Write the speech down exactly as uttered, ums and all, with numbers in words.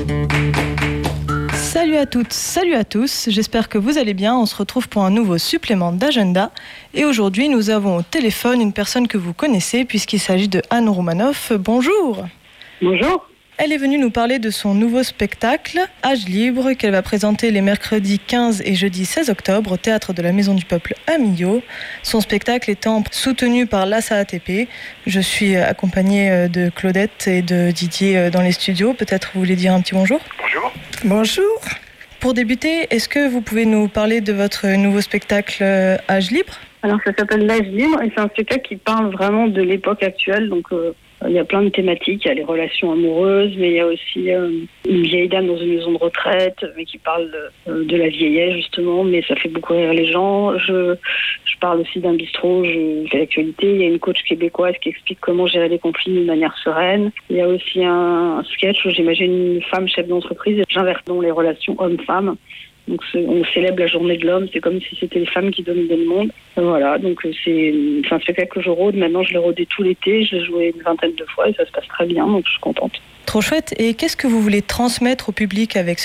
Salut à toutes, salut à tous, j'espère que vous allez bien. On se retrouve pour un nouveau supplément d'agenda. Et aujourd'hui, nous avons au téléphone une personne que vous connaissez puisqu'il s'agit de Anne Roumanoff. Bonjour. Bonjour. Elle est venue nous parler de son nouveau spectacle, Âge libre, qu'elle va présenter les mercredis quinze et jeudi seize octobre au Théâtre de la Maison du Peuple à Millau. Son spectacle étant soutenu par l'A S A A T P. Je suis accompagnée de Claudette et de Didier dans les studios. Peut-être vous voulez dire un petit bonjour ? Bonjour. Bonjour. Pour débuter, est-ce que vous pouvez nous parler de votre nouveau spectacle Âge libre ? Alors ça s'appelle L'Âge libre et c'est un spectacle qui parle vraiment de l'époque actuelle. Donc euh, il y a plein de thématiques, il y a les relations amoureuses, mais il y a aussi euh, une vieille dame dans une maison de retraite, mais qui parle de, euh, de la vieillesse justement, mais ça fait beaucoup rire les gens. Je, je parle aussi d'un bistrot, je fais l'actualité. Il y a une coach québécoise qui explique comment gérer les conflits d'une manière sereine. Il y a aussi un, un sketch où j'imagine une femme chef d'entreprise et j'inverse donc les relations homme-femme. Donc on célèbre la journée de l'homme, c'est comme si c'était les femmes qui dominaient le monde. Voilà, donc c'est, c'est un spectacle que je rôde. Maintenant je l'ai rôdé tout l'été, je l'ai joué une vingtaine de fois et ça se passe très bien, donc je suis contente. Trop chouette. Et qu'est-ce que vous voulez transmettre au public avec ce spectacle ?